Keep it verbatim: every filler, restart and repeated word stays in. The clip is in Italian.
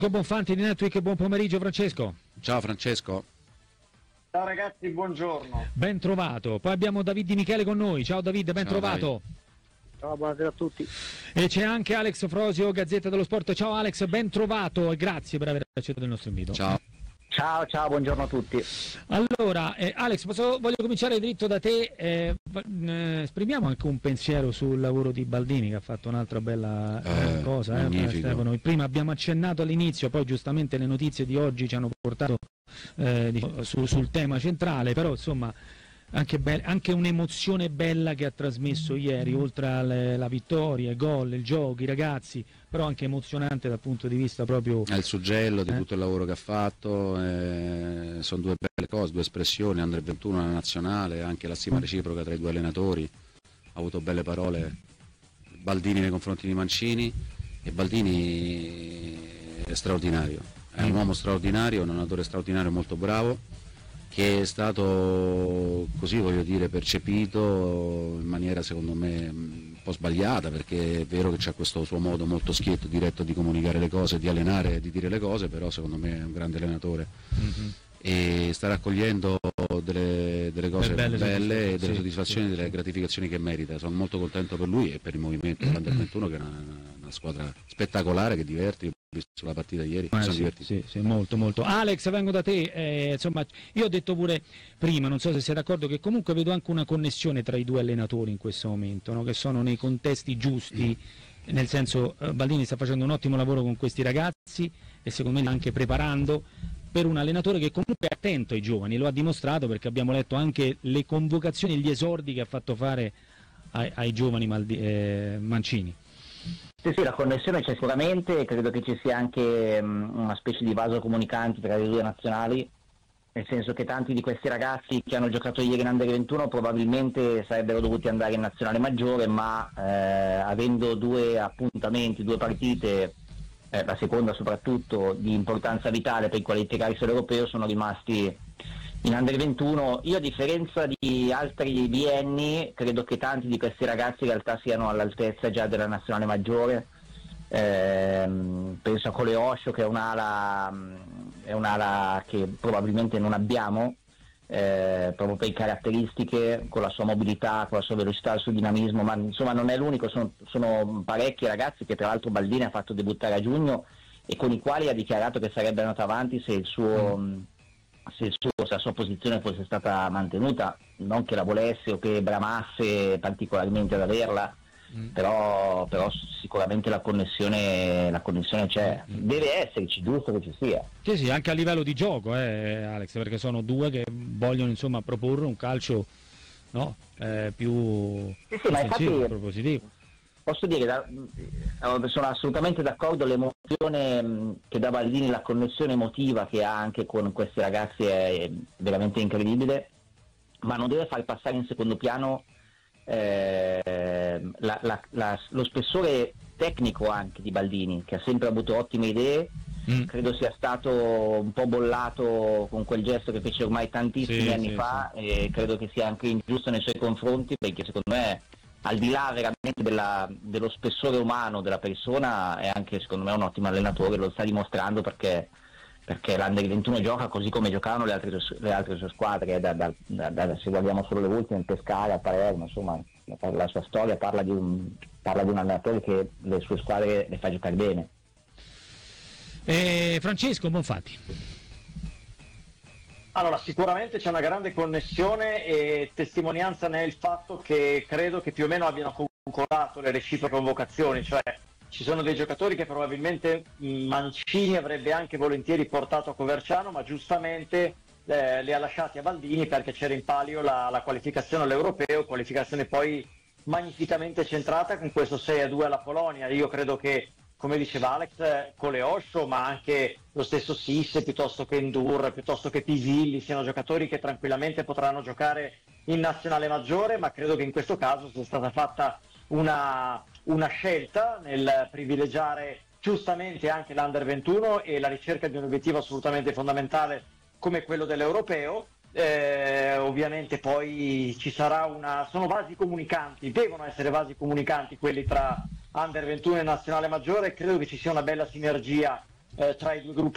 Bonfanti di Netweek, buon pomeriggio Francesco. Ciao Francesco. Ciao ragazzi, buongiorno. Ben trovato. Poi abbiamo David Di Michele con noi. Ciao David, ben Ciao, trovato. David. Ciao, buonasera a tutti. E c'è anche Alex Frosio, Gazzetta dello Sport. Ciao Alex, ben trovato e grazie per aver accettato il nostro invito. Ciao. Ciao, ciao, buongiorno a tutti. Allora, eh, Alex, posso, voglio cominciare dritto da te. Eh, eh, esprimiamo anche un pensiero sul lavoro di Baldini, che ha fatto un'altra bella eh, cosa. Eh, Stefano. Prima abbiamo accennato all'inizio, poi giustamente le notizie di oggi ci hanno portato eh, di, su, sul tema centrale, però insomma anche, be- anche un'emozione bella che ha trasmesso ieri, oltre alla vittoria, il gol, il gioco, i ragazzi, però anche emozionante dal punto di vista proprio... È il suggello di eh? tutto il lavoro che ha fatto, eh, sono due belle cose, due espressioni, Under ventuno alla nazionale, anche la stima reciproca tra i due allenatori, ha avuto belle parole Baldini nei confronti di Mancini, e Baldini è straordinario, è un uomo straordinario, un allenatore straordinario, molto bravo, che è stato, così voglio dire, percepito in maniera secondo me un po' sbagliata, perché è vero che c'è questo suo modo molto schietto, diretto di comunicare le cose, di allenare e di dire le cose, però secondo me è un grande allenatore. Mm-hmm. E sta raccogliendo delle, delle cose belle, belle e delle sì, soddisfazioni, sì, delle sì. gratificazioni che merita. Sono molto contento per lui e per il movimento dell'Under ventuno, che è una, una squadra spettacolare che diverte. Ho visto sulla partita ieri, eh, sono sì, divertiti. Sì, sì, molto, molto. Alex, vengo da te. Eh, insomma, io ho detto pure prima, non so se sei d'accordo, che comunque vedo anche una connessione tra i due allenatori in questo momento, no? Che sono nei contesti giusti. Mm. Nel senso, eh, Baldini sta facendo un ottimo lavoro con questi ragazzi e secondo me anche preparando per un allenatore che comunque è attento ai giovani, lo ha dimostrato, perché abbiamo letto anche le convocazioni e gli esordi che ha fatto fare ai, ai giovani Maldi, eh, Mancini. Sì, sì, la connessione c'è sicuramente, credo che ci sia anche um, una specie di vaso comunicante tra le due nazionali, nel senso che tanti di questi ragazzi che hanno giocato ieri in Under ventuno probabilmente sarebbero dovuti andare in nazionale maggiore, ma eh, avendo due appuntamenti, due partite, eh, la seconda soprattutto di importanza vitale per qualificarsi all'europeo, sono rimasti in Under ventuno. Io, a differenza di altri bienni, credo che tanti di questi ragazzi in realtà siano all'altezza già della nazionale maggiore. Ehm, penso a Coleoscio, che è un'ala, è un'ala che probabilmente non abbiamo, eh, proprio per caratteristiche, con la sua mobilità, con la sua velocità, il suo dinamismo, ma insomma non è l'unico, sono, sono parecchi ragazzi che tra l'altro Baldini ha fatto debuttare a giugno e con i quali ha dichiarato che sarebbe andato avanti se il suo... Mm. Se, il suo, se la sua posizione fosse stata mantenuta, non che la volesse o che bramasse particolarmente ad averla, mm. però, però sicuramente la connessione, la connessione c'è, mm. deve esserci, giusto che ci sia. Sì, sì, anche a livello di gioco, eh, Alex, perché sono due che vogliono insomma proporre un calcio, no, eh, più sì, sì, ma infatti, propositivo. Posso dire, sono assolutamente d'accordo, l'emozione che dà Baldini, la connessione emotiva che ha anche con questi ragazzi è veramente incredibile, ma non deve far passare in secondo piano eh, la, la, la, lo spessore tecnico anche di Baldini, che ha sempre avuto ottime idee. Mm. Credo sia stato un po' bollato con quel gesto che fece ormai tantissimi sì, anni sì, fa, sì. E credo che sia anche ingiusto nei suoi confronti, perché secondo me, al di là veramente della, dello spessore umano della persona, è anche secondo me un ottimo allenatore, lo sta dimostrando, perché, perché l'Under ventuno gioca così come giocavano le altre, le altre sue squadre, da, da, da, da, se guardiamo solo le ultime, in Pescara, a Palermo, insomma la, la sua storia parla di, un, parla di un allenatore che le sue squadre le fa giocare bene. Eh, Francesco Bonfatti. Allora, sicuramente c'è una grande connessione e testimonianza nel fatto che credo che più o meno abbiano concordato le reciproche convocazioni, cioè ci sono dei giocatori che probabilmente Mancini avrebbe anche volentieri portato a Coverciano, ma giustamente eh, li ha lasciati a Baldini perché c'era in palio la, la qualificazione all'europeo, qualificazione poi magnificamente centrata con questo sei a due alla Polonia. Io credo che, come diceva Alex, Coleoscio, ma anche lo stesso Sisse, piuttosto che Endur, piuttosto che Pisilli, siano giocatori che tranquillamente potranno giocare in nazionale maggiore, ma credo che in questo caso sia stata fatta una, una scelta nel privilegiare giustamente anche l'Under ventuno e la ricerca di un obiettivo assolutamente fondamentale come quello dell'europeo. Eh, ovviamente poi ci sarà una, sono vasi comunicanti, devono essere vasi comunicanti quelli tra Under ventuno e nazionale maggiore, credo che ci sia una bella sinergia eh, tra i due gruppi